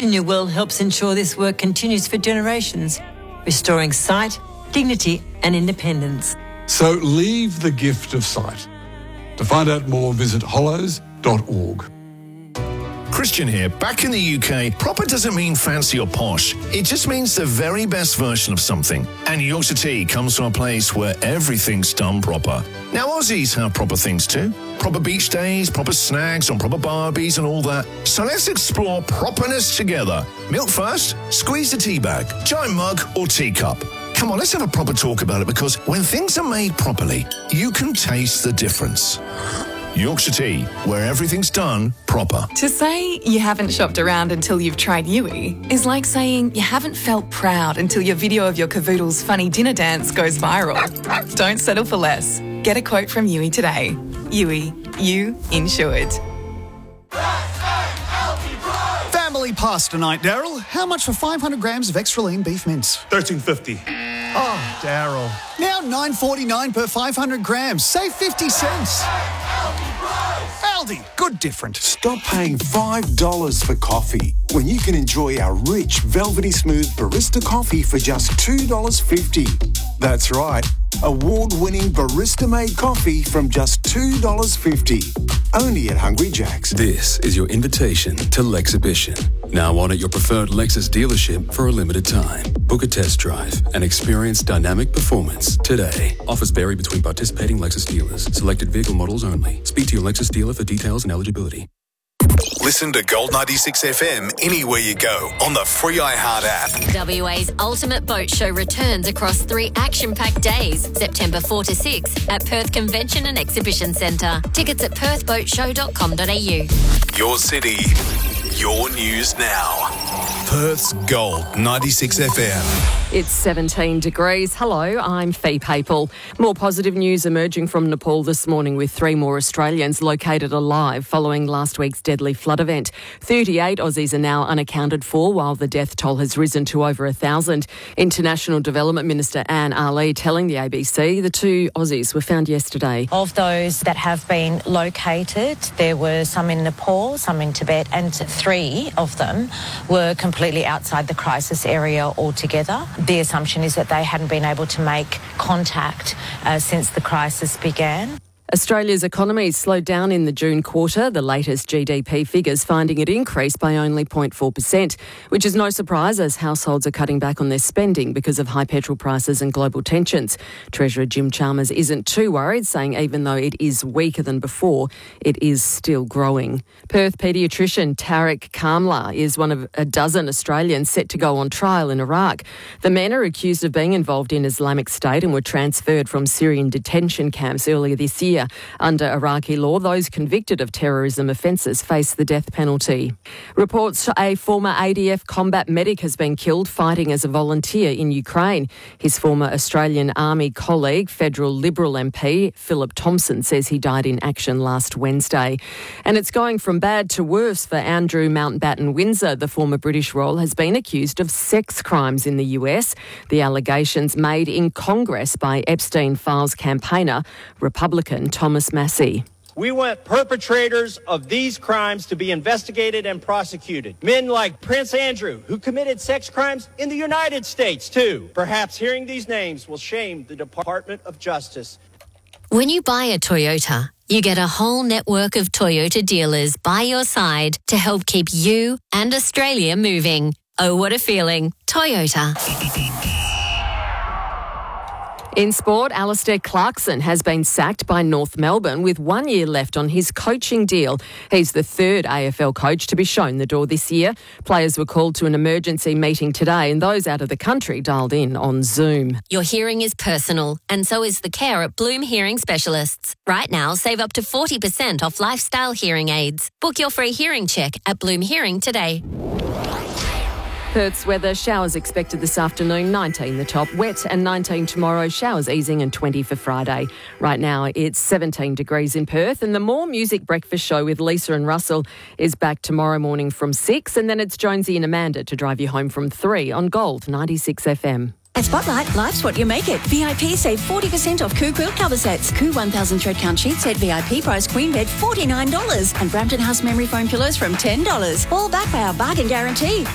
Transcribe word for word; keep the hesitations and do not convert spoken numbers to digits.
Brave New World helps ensure this work continues for generations, restoring sight, dignity and independence. So leave the gift of sight. To find out more, visit hollows dot org. Christian here. Back in the U K, proper doesn't mean fancy or posh. It just means the very best version of something. And Yorkshire Tea comes from a place where everything's done proper. Now, Aussies have proper things too. Proper beach days, proper snags on proper barbies and all that. So let's explore properness together. Milk first, squeeze the tea bag, giant mug or teacup. Come on, let's have a proper talk about it, because when things are made properly, you can taste the difference. Yorkshire Tea, where everything's done proper. To say you haven't shopped around until you've tried Yui is like saying you haven't felt proud until your video of your cavoodle's funny dinner dance goes viral. Don't settle for less. Get a quote from Yui today. Yui, you insured. Family pasta night, Daryl. How much for five hundred grams of extra lean beef mince? thirteen fifty. Oh, Daryl. Now nine forty-nine per five hundred grams. Save fifty cents. Aldi, good different. Stop paying five dollars for coffee when you can enjoy our rich, velvety smooth barista coffee for just two dollars fifty. That's right, award-winning barista-made coffee from just two dollars fifty. Only at Hungry Jack's. This is your invitation to Lexhibition. Now on at your preferred Lexus dealership for a limited time. Book a test drive and experience dynamic performance today. Offers vary between participating Lexus dealers. Selected vehicle models only. Speak to your Lexus dealer for details and eligibility. Listen to Gold ninety-six F M anywhere you go on the free iHeart app. W A's Ultimate Boat Show returns across three action-packed days, September fourth to sixth at Perth Convention and Exhibition Centre. Tickets at perth boat show dot com dot a u. Your city, your news now. Perth's Gold ninety-six F M. It's seventeen degrees. Hello, I'm Fee Papel. More positive news emerging from Nepal this morning, with three more Australians located alive following last week's deadly flood event. thirty-eight Aussies are now unaccounted for, while the death toll has risen to over a thousand. International Development Minister Anne Ali telling the A B C the two Aussies were found yesterday. Of those that have been located, there were some in Nepal, some in Tibet, and three of them were completely outside the crisis area altogether. The assumption is that they hadn't been able to make contact uh, since the crisis began. Australia's economy slowed down in the June quarter, the latest G D P figures finding it increased by only zero point four percent, which is no surprise as households are cutting back on their spending because of high petrol prices and global tensions. Treasurer Jim Chalmers isn't too worried, saying even though it is weaker than before, it is still growing. Perth paediatrician Tariq Kamla is one of a dozen Australians set to go on trial in Iraq. The men are accused of being involved in Islamic State and were transferred from Syrian detention camps earlier this year. Under Iraqi law, those convicted of terrorism offences face the death penalty. Reports a former A D F combat medic has been killed fighting as a volunteer in Ukraine. His former Australian Army colleague, federal Liberal M P Philip Thompson, says he died in action last Wednesday. And it's going from bad to worse for Andrew Mountbatten Windsor. The former British royal has been accused of sex crimes in the U S. The allegations made in Congress by Epstein Files campaigner, Republican Thomas Massey. We want perpetrators of these crimes to be investigated and prosecuted. Men like Prince Andrew, who committed sex crimes in the United States, too. Perhaps hearing these names will shame the Department of Justice. When you buy a Toyota, you get a whole network of Toyota dealers by your side to help keep you and Australia moving. Oh, what a feeling. Toyota. In sport, Alistair Clarkson has been sacked by North Melbourne with one year left on his coaching deal. He's the third A F L coach to be shown the door this year. Players were called to an emergency meeting today and those out of the country dialed in on Zoom. Your hearing is personal and so is the care at Bloom Hearing Specialists. Right now, save up to forty percent off lifestyle hearing aids. Book your free hearing check at Bloom Hearing today. Perth's weather, showers expected this afternoon, nineteen the top, wet and nineteen tomorrow, showers easing and twenty for Friday. Right now it's seventeen degrees in Perth, and the More Music Breakfast Show with Lisa and Russell is back tomorrow morning from six, and then it's Jonesy and Amanda to drive you home from three on Gold ninety-six F M. At Spotlight, life's what you make it. V I P save forty percent off Coo quilt cover sets. Coo one thousand thread count sheet set V I P price queen bed forty-nine dollars. And Brampton House memory foam pillows from ten dollars. All backed by our bargain guarantee.